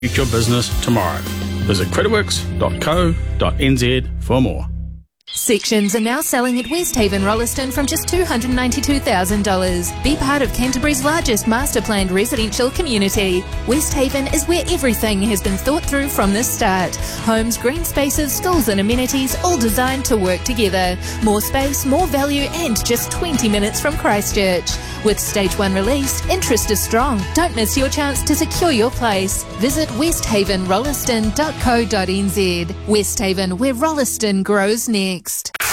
your business tomorrow. Visit creditworks.co.nz for more. Sections are now selling at Westhaven Rolleston from just $292,000. Be part of Canterbury's largest master planned residential community. Westhaven is where everything has been thought through from the start. Homes, green spaces, schools and amenities all designed to work together. More space, more value and just 20 minutes from Christchurch. With Stage 1 released, interest is strong. Don't miss your chance to secure your place. Visit westhavenrolleston.co.nz. Westhaven, where Rolleston grows next.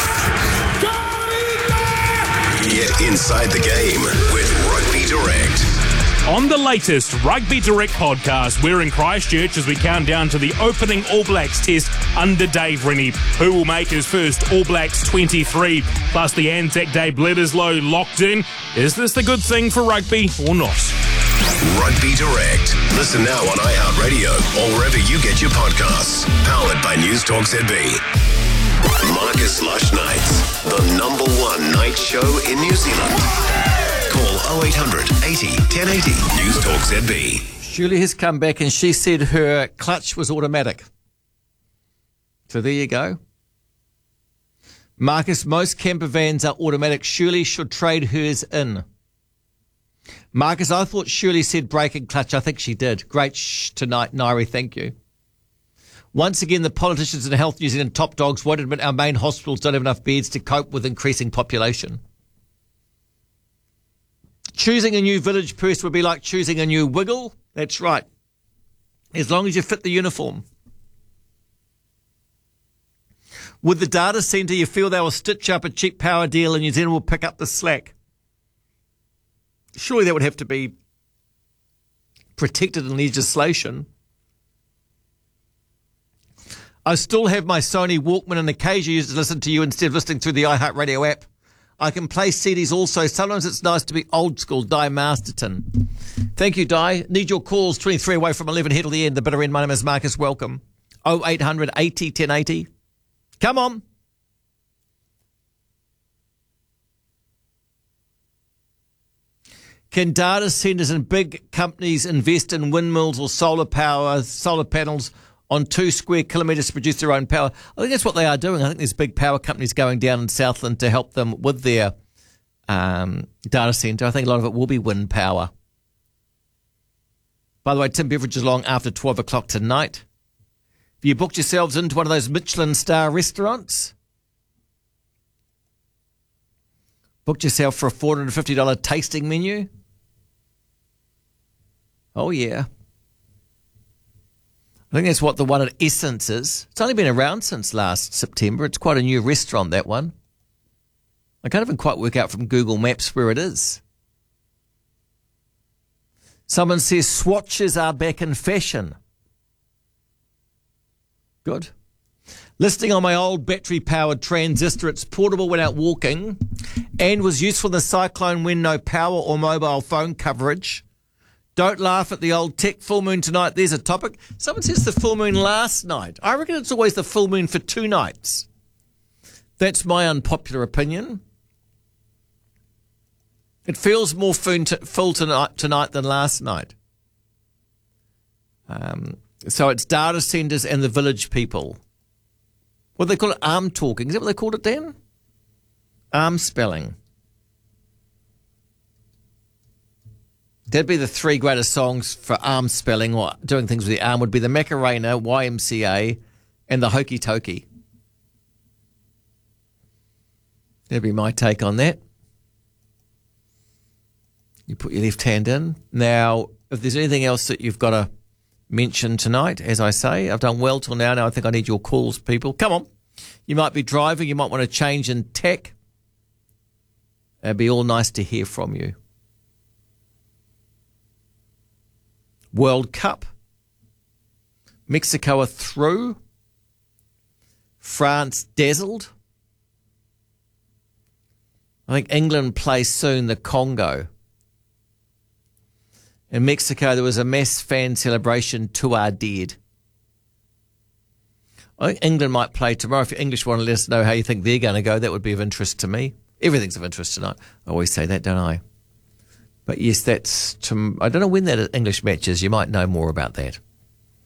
Get inside the game with Rugby Direct. On the latest Rugby Direct podcast, we're in Christchurch as we count down to the opening All Blacks test under Dave Rennie, who will make his first All Blacks 23. Plus the Anzac Day Bledisloe locked in. Is this the good thing for rugby or not? Rugby Direct. Listen now on iHeartRadio or wherever you get your podcasts. Powered by News Talk ZB. Marcus Lush Nights, the #1 night show in New Zealand. Call 0800 80 1080 News Talk ZB. Shirley has come back and she said her clutch was automatic. So there you go. Marcus, most camper vans are automatic. Shirley should trade hers in. Marcus, I thought Shirley said brake and clutch. I think she did. Great tonight, Nairi. Thank you. Once again, the politicians and Health New Zealand top dogs won't admit our main hospitals don't have enough beds to cope with increasing population. Choosing a new village person would be like choosing a new wiggle. That's right. As long as you fit the uniform. With the data centre, you feel they will stitch up a cheap power deal and New Zealand will pick up the slack. Surely that would have to be protected in legislation. I still have my Sony Walkman and occasionally use it to listen to you instead of listening through the iHeartRadio app. I can play CDs also. Sometimes it's nice to be old school. Di Masterton. Thank you, Di. Need your calls. 23 away from 11. Head to the end. The bitter end. My name is Marcus. Welcome. 0800 80 1080. Come on. Can data centres and big companies invest in windmills or solar power, solar panels on 2 square kilometres to produce their own power? I think that's what they are doing. I think there's big power companies going down in Southland to help them with their data centre. I think a lot of it will be wind power. By the way, Tim Beveridge is along after 12 o'clock tonight. Have you booked yourselves into one of those Michelin star restaurants? Booked yourself for a $450 tasting menu? Oh, yeah. I think that's what the one at Essence is. It's only been around since last September. It's quite a new restaurant, that one. I can't even quite work out from Google Maps where it is. Someone says swatches are back in fashion. Good. Listing on my old battery-powered transistor. It's portable when out walking and was useful in the cyclone when no power or mobile phone coverage. Don't laugh at the old tech. Full moon tonight. There's a topic. Someone says the full moon last night. I reckon it's always the full moon for 2 nights. That's my unpopular opinion. It feels more full tonight than last night. So it's data centres and the village people. What do they call it? Arm talking. Is that what they called it, Dan? Arm spelling. That'd be the 3 greatest songs for arm spelling or doing things with the arm would be the Macarena, YMCA, and the Hokey Tokey. That'd be my take on that. You put your left hand in. Now, if there's anything else that you've got to mention tonight, as I say, I've done well till now. Now I think I need your calls, people. Come on. You might be driving. You might want to change in tech. It'd be all nice to hear from you. World Cup. Mexico are through. France dazzled. I think England plays soon the Congo. In Mexico, there was a mass fan celebration. 2 are dead. I think England might play tomorrow. If you English want to let us know how you think they're going to go, that would be of interest to me. Everything's of interest tonight. I always say that, don't I? But yes, I don't know when that English match is. You might know more about that.